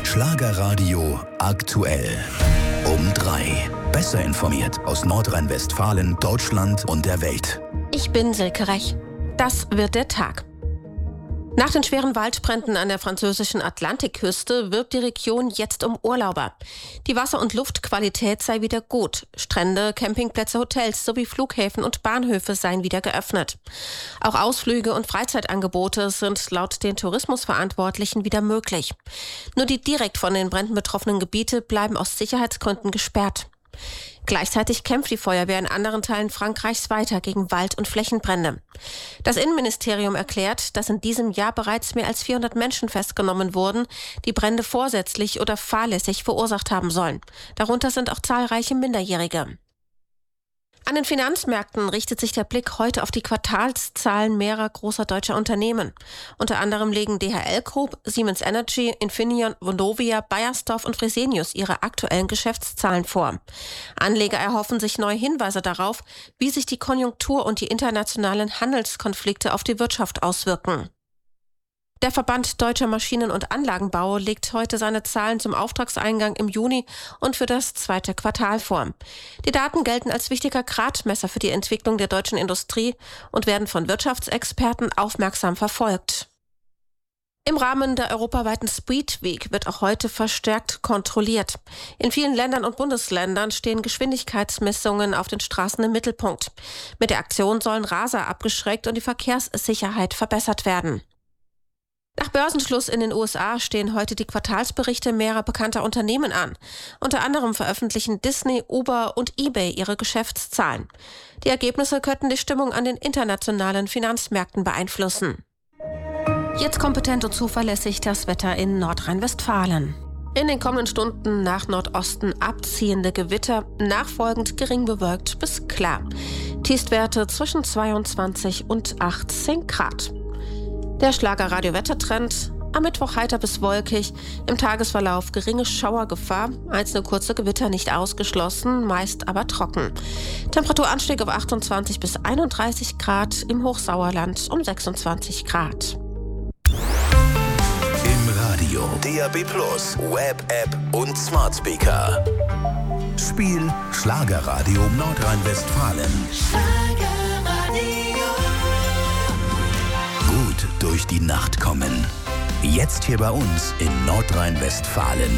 Schlagerradio aktuell. Um 3. Besser informiert aus Nordrhein-Westfalen, Deutschland und der Welt. Ich bin Silke Rech. Das wird der Tag. Nach den schweren Waldbränden an der französischen Atlantikküste wirbt die Region jetzt um Urlauber. Die Wasser- und Luftqualität sei wieder gut. Strände, Campingplätze, Hotels sowie Flughäfen und Bahnhöfe seien wieder geöffnet. Auch Ausflüge und Freizeitangebote sind laut den Tourismusverantwortlichen wieder möglich. Nur die direkt von den Bränden betroffenen Gebiete bleiben aus Sicherheitsgründen gesperrt. Gleichzeitig kämpft die Feuerwehr in anderen Teilen Frankreichs weiter gegen Wald- und Flächenbrände. Das Innenministerium erklärt, dass in diesem Jahr bereits mehr als 400 Menschen festgenommen wurden, die Brände vorsätzlich oder fahrlässig verursacht haben sollen. Darunter sind auch zahlreiche Minderjährige. An den Finanzmärkten richtet sich der Blick heute auf die Quartalszahlen mehrerer großer deutscher Unternehmen. Unter anderem legen DHL Group, Siemens Energy, Infineon, Vonovia, Beiersdorf und Fresenius ihre aktuellen Geschäftszahlen vor. Anleger erhoffen sich neue Hinweise darauf, wie sich die Konjunktur und die internationalen Handelskonflikte auf die Wirtschaft auswirken. Der Verband Deutscher Maschinen- und Anlagenbau legt heute seine Zahlen zum Auftragseingang im Juni und für das zweite Quartal vor. Die Daten gelten als wichtiger Gradmesser für die Entwicklung der deutschen Industrie und werden von Wirtschaftsexperten aufmerksam verfolgt. Im Rahmen der europaweiten Speed Week wird auch heute verstärkt kontrolliert. In vielen Ländern und Bundesländern stehen Geschwindigkeitsmessungen auf den Straßen im Mittelpunkt. Mit der Aktion sollen Raser abgeschreckt und die Verkehrssicherheit verbessert werden. Nach Börsenschluss in den USA stehen heute die Quartalsberichte mehrerer bekannter Unternehmen an. Unter anderem veröffentlichen Disney, Uber und eBay ihre Geschäftszahlen. Die Ergebnisse könnten die Stimmung an den internationalen Finanzmärkten beeinflussen. Jetzt kompetent und zuverlässig das Wetter in Nordrhein-Westfalen. In den kommenden Stunden nach Nordosten abziehende Gewitter, nachfolgend gering bewölkt bis klar. Tiefstwerte zwischen 22 und 18 Grad. Der Schlagerradio-Wettertrend: am Mittwoch heiter bis wolkig, im Tagesverlauf geringe Schauergefahr, einzelne kurze Gewitter nicht ausgeschlossen, meist aber trocken. Temperaturanstieg auf 28 bis 31 Grad, im Hochsauerland um 26 Grad. Im Radio, DAB+, Web-App und Smart Speaker. Spiel Schlagerradio Nordrhein-Westfalen. Gut durch die Nacht kommen. Jetzt hier bei uns in Nordrhein-Westfalen.